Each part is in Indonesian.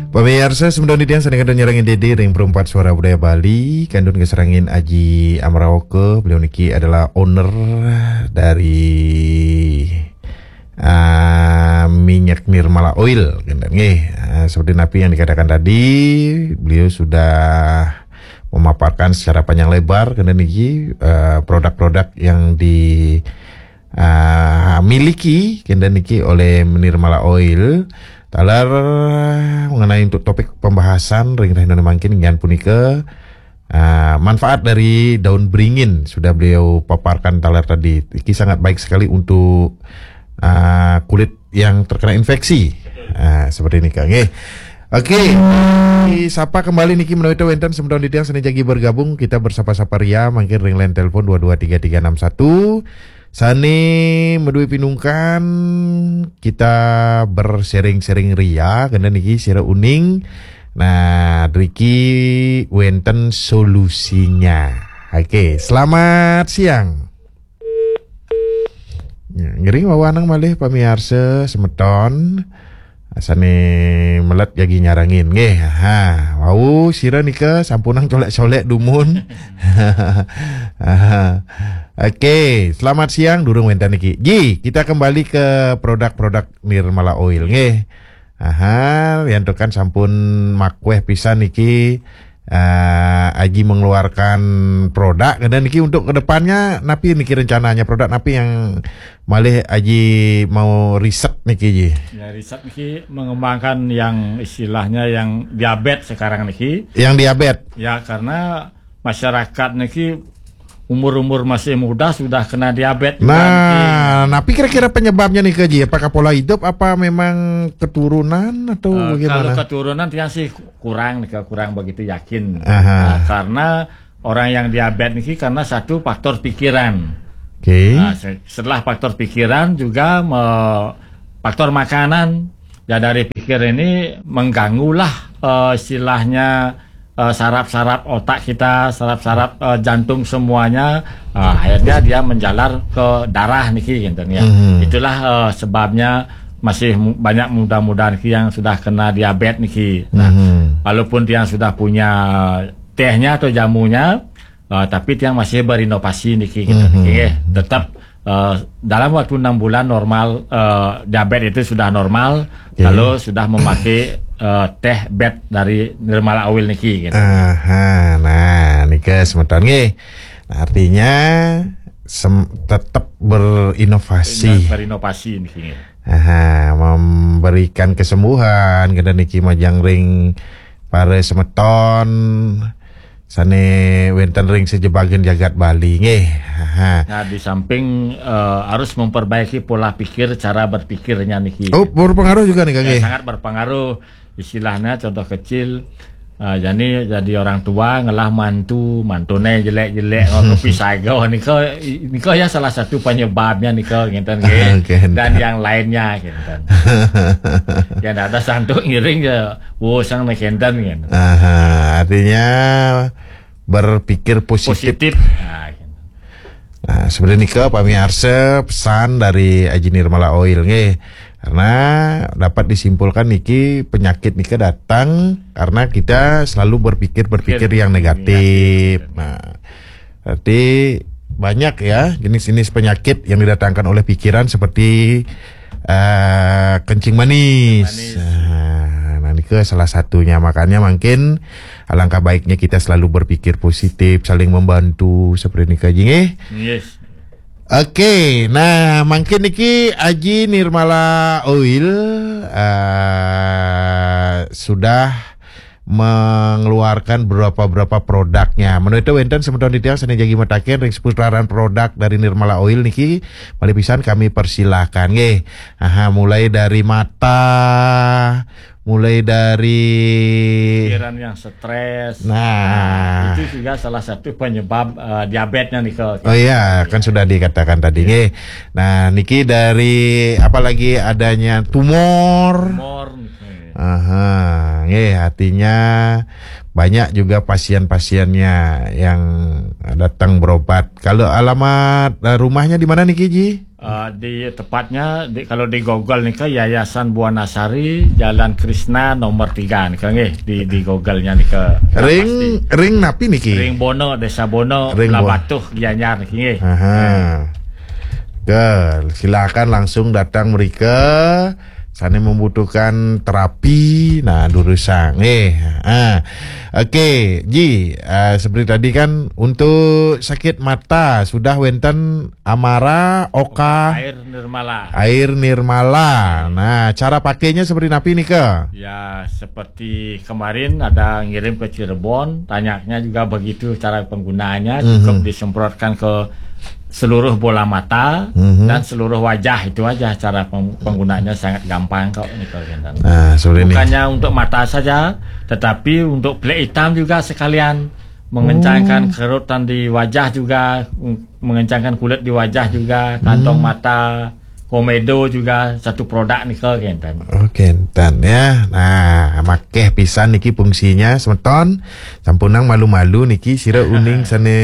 Pemirsa sebenarnya dia sedang nyerangin Dede ring perempat suara budaya Bali kandun keserangin Aji Amraoke. Beliau niki adalah owner dari minyak Nirmala Oil kan seperti Napi yang dikatakan tadi, beliau sudah memaparkan secara panjang lebar kan niki produk-produk yang dimiliki kan niki oleh Nirmala Oil. Talar mengenai untuk topik pembahasan ring rahinan mangkin ngan punika manfaat dari daun beringin sudah beliau paparkan talar tadi. Ini sangat baik sekali untuk kulit yang terkena infeksi. Seperti ini Kang. Oke, sapa kembali niki menawi wenten sementara di tiang senjagi bergabung kita bersapa-sapa ria mangkin ring line telepon 223361. Sani medui pinungkan kita bersering-sering ria karena niki sira uning. Nah, Riki wenten solusinya. Oke, selamat siang. Ngering wawanang malih pamiarsa semeton. Asane melet jagi nyarangin nggih. Wau sira nika sampunang colek-colek dumun. Oke, selamat siang durung wenten iki. Ji, kita kembali ke produk-produk Nirmala Oil nggih. Yang kan sampun makweh pisan niki Aji mengeluarkan produk dan niki untuk kedepannya napi niki rencananya produk napi yang malih Aji mau riset niki Ji. Ya riset niki mengembangkan yang istilahnya yang diabetes sekarang niki. Yang diabetes. Ya karena masyarakat niki umur-umur masih muda sudah kena diabetes. Nah, tapi kira-kira penyebabnya nih Ji, apakah pola hidup apa memang keturunan atau bagaimana? Kalau keturunan dia sih kurang begitu yakin. Karena orang yang diabetes ini karena satu faktor pikiran. Oke. Nah, setelah faktor pikiran juga faktor makanan. Ya dari pikir ini mengganggulah istilahnya saraf-saraf otak kita, saraf-saraf jantung semuanya, akhirnya dia menjalar ke darah niki gitu ya. Itulah sebabnya masih banyak muda-muda niki yang sudah kena diabetes niki. Nah, walaupun dia sudah punya tehnya atau jamunya, tapi dia masih berinovasi niki gitu. Tetap dalam waktu 6 bulan normal diabetes itu sudah normal. Kalau sudah memakai teh bet dari Nirmala Oil niki gitu. Nah nika semeton nggih. Artinya tetap berinovasi. Berinovasi niki. Memberikan kesembuhan kada niki majang ring para semeton sane wenten ring sejebagen jagat Bali nggih. Nah, di samping harus memperbaiki pola pikir, cara berpikirnya niki. Oh, berpengaruh juga nih Kang. Ya, sangat berpengaruh. Istilahnya contoh kecil, jadi orang tua ngelah mantune jelek-jelek ngopi sago niko ya salah satu penyebabnya niko gitu dan yang lainnya gitu. Ya ada santuk ngiring ya sang nekenten gitu. Artinya berpikir positif. Nah, sebenarnya niko pamirsa pesan dari Aji Nirmala Oil nggih. Karena dapat disimpulkan niki penyakit niki datang karena kita selalu berpikir yang negatif. Nah, berarti banyak ya jenis-jenis penyakit yang didatangkan oleh pikiran seperti kencing manis. Nah, niki salah satunya, makanya mungkin alangkah baiknya kita selalu berpikir positif, saling membantu seperti niki nggih. Yes. Oke, nah mungkin niki Aji Nirmala Oil sudah mengeluarkan beberapa produknya. Menurut wenten semeton di tiang senjagi mataken ring seputaran produk dari Nirmala Oil niki mali pisan kami persilahkan nggih. Mulai dari mata, mulai dari pikiran yang stres. Nah, itu juga salah satu penyebab diabetesnya nih. Oh iya, kan sudah dikatakan tadi nih. Nah, niki dari apalagi adanya tumor. Aha, artinya banyak juga pasien-pasiennya yang datang berobat. Kalau alamat rumahnya di mana nih Ji? Di tepatnya kalau di Google nih ke Yayasan Buana Sari Jalan Krishna nomor 3 nih ke di Google-nya nih ke ring napi nih Ki? Ring Bono, Desa Bono, Labatuh Gianyar nih Ki. Silakan langsung datang mereka. Sana membutuhkan terapi, nah durusang. Oke, Ji, seperti tadi kan untuk sakit mata sudah wenten Amara, Oka, Air Nirmala. Nah, cara pakainya seperti napi nih ke? Ya, seperti kemarin ada ngirim ke Cirebon, tanyanya juga begitu cara penggunaannya, cukup disemprotkan ke seluruh bola mata dan seluruh wajah, itu aja cara penggunaannya, sangat gampang kok Nikel. Bukannya untuk mata saja, tetapi untuk plek hitam juga sekalian mengencangkan kerutan di wajah juga, mengencangkan kulit di wajah juga, kantong mata, komedo juga satu produk Nikel Kenten. Kenten ya. Nah, makeh pisan niki fungsinya semeton. Sampunang malu-malu niki sira uning sane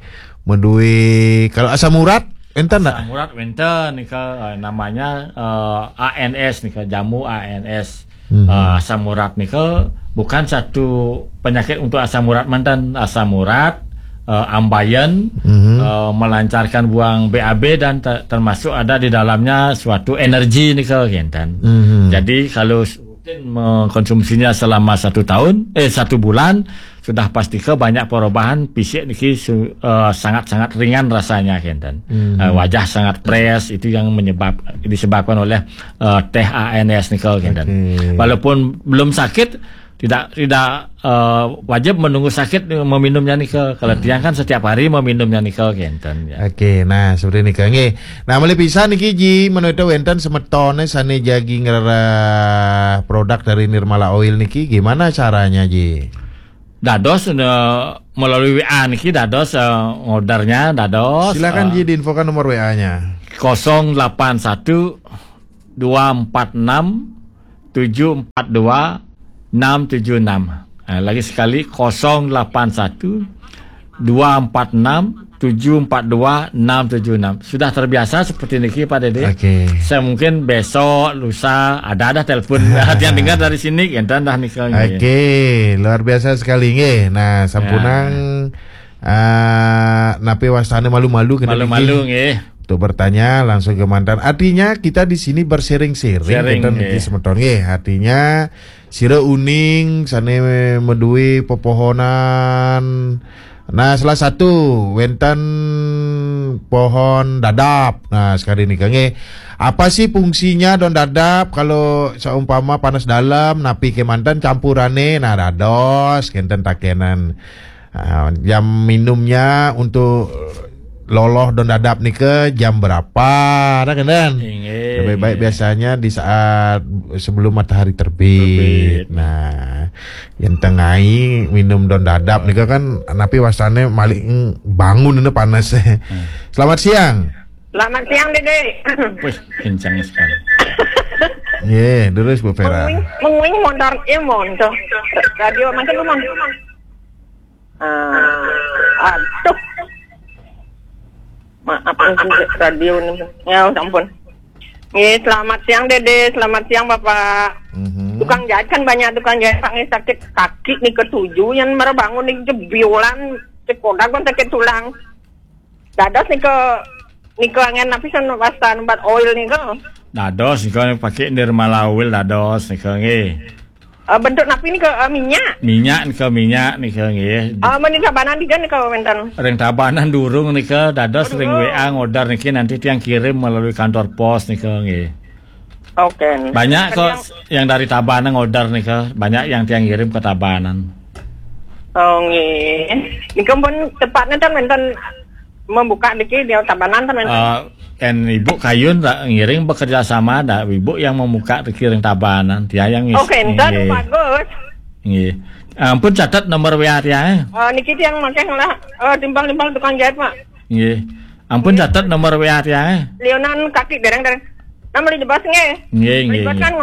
medui. Kalau asam urat enten enggak? Asam urat enten nih namanya ANS nih jamu ANS. Asam urat nih bukan satu penyakit untuk asam urat, mantan asam urat, ambayan, melancarkan buang BAB dan termasuk ada di dalamnya suatu energi nih Kenten. Jadi kalau mengkonsumsinya selama 1 bulan sudah pasti banyak perubahan fisik niki sangat-sangat ringan rasanya Kenten. Wajah sangat fresh, itu yang disebabkan oleh THANS nikel Kenten. Walaupun belum sakit tidak wajib menunggu sakit meminumnya nikel. Kalau tiang kan setiap hari meminumnya nikel Kenten ya. Nah seperti nikel nggih. Nah mulai bisa niki Ji menurut wenten semetone sane jagi ngerah produk dari Nirmala Oil niki gimana caranya Ji? Dados melalui WA niki dados ordernya dados. Silakan Ji diinfokan nomor WA-nya. 081 246 742 676. Lagi sekali 081 246 742 676. Sudah terbiasa seperti ini Pak Dede. Saya mungkin besok lusa ada telepon yang dengar dari sini enten dah nikelnya. Luar biasa sekali nggih. Nah, sampunang napi wasane malu-malu nggih. Untuk bertanya langsung ke mantan. Artinya kita di sini bersering-sering enten iki semeton nggih. Artinya sira uning sane medui pepohonan. Nah, salah satu wenten pohon dadap. Nah, sekali ini Kang, apa sih fungsinya don dadap kalau seumpama panas dalam napi ke mantan campurane nah dados kenten takenan. Jam minumnya untuk loloh don dadap nih ke jam berapa? Nah, kan? Lebih baik biasanya di saat sebelum matahari terbit. Nah, yang tengai minum don dadap nih kan napi wasane maling bangun ini panas. Selamat siang. Selamat siang Dede. Wih, kencang sekali. Terus Bu Vera. Menguing motor monto. Radio macam lu monto. Aduh. Maaf radio nih. Ya ampun. Selamat siang Dede, selamat siang Bapak. Tukang jahit kan banyak tukang jahit panggil sakit kaki nih ketujuh yang merebangun nih jebiolan cekodak kan sakit tulang. Dados nih ke angin napi san wastan bat oil nih ke. Dados nih pakai Nirmala Oil dados nih nggih. Bentuk napi nih ke minyak nih nggih. Menikah tabanan di nih ke wenten. Ring tabanan durung nih ke dados ring WA ngorder nih nanti tiang kirim melalui kantor pos nih nggih. Banyak kok yang dari Tabanan ngorder nih ke, banyak yang tiang kirim ke Tabanan. Nggih. Niku pun tepatnya kan wenten membuka dikit di Tabanan kan wenten. Kan Ibu Kayun ngiring bekerja sama ada Ibu yang membuka ring Tabanan, dia yang enten bagus. Nggih. Ampun catat nomor WA dia. Niki yang make lah timbang-timbang tukang jahit, Pak. Nggih. Ampun catat nomor WA dia. Leonan kaki dereng-dereng. Nama di bos nggih. Nggih. Di bos kan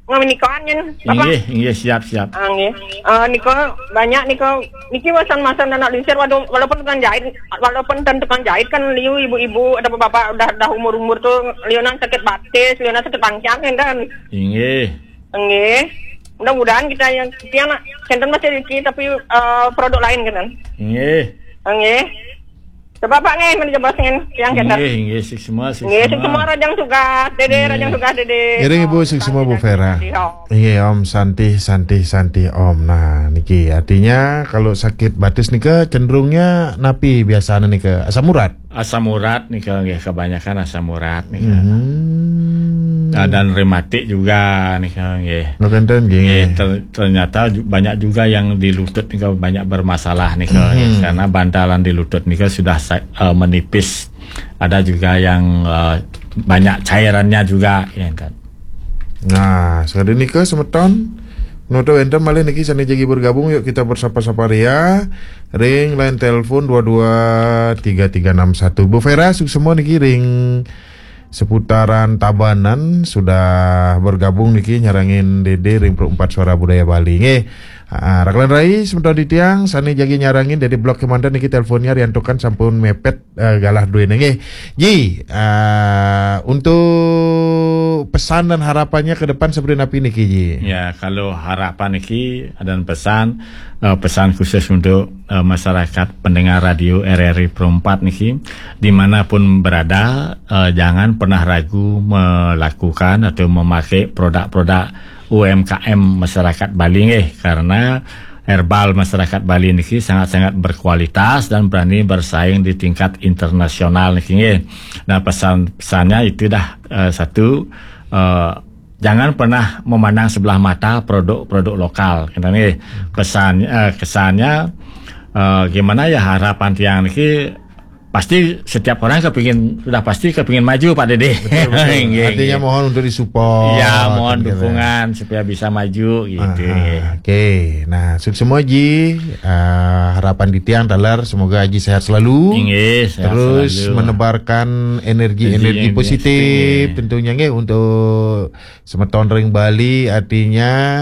ngaminikannya Bapak. Nggih, siap. Nggih. Niko banyak niki masan-masan anak lincir walaupun tukang jahit kan liu ibu-ibu ada bapak udah umur tuh liunan sakit batis, liunan sakit pangcang kan. Nggih. Mudah-mudahan kita yang centen masih dikit tapi produk lain kan. Nggih. Coba Pak mencoba yang center. Nggih, semua. Semua rajang suka, Dede. Iring Ibu semua Bu Vera. Iya Om, santi Om. Nah, niki artinya kalau sakit batis nika cenderungnya napi biasanya nika asam urat. Asam urat nika nggih kebanyakan asam urat nika. Dan rematik juga nika nggih. Ternyata banyak juga yang di lutut nika banyak bermasalah nika karena bantalan di lutut nika sudah menipis. Ada juga yang banyak cairannya juga ya kan. Nah, sekarang nika semeton Noto enter malih niki sani jagi bergabung yuk kita bersapa-sapa Ria. Ring line telepon 223361. Bu Vera semua niki ring seputaran Tabanan sudah bergabung niki nyarangin Dede ring 4 suara budaya Bali. Nggih. Raklan Rai sementara di tiang sani jagi nyarangin dari blok Kemandan niki teleponnya riantukan sampun mepet galah duwe nggih. Ji, untuk pesan dan harapannya ke depan seperti apa niki Ji? Ya, kalau harapan niki dan pesan khusus untuk masyarakat pendengar radio RRI Pro 4 niki dimanapun berada, jangan pernah ragu melakukan atau memakai produk-produk UMKM masyarakat Bali karena herbal masyarakat Bali niki sangat-sangat berkualitas dan berani bersaing di tingkat internasional niki. Nah, pesannya itu dah satu, jangan pernah memandang sebelah mata produk-produk lokal. Kesannya gimana ya harapan tiang niki pasti setiap orang sudah pasti kepingin maju Pak Dede. Betul. Artinya mohon untuk disupport. Ya, mohon dukungan supaya bisa maju gitu. Oke. Nah, semua Ji, harapan di tiang talar semoga Haji sehat selalu. Terus selalu menebarkan energi positif tentunya untuk semeton ring Bali artinya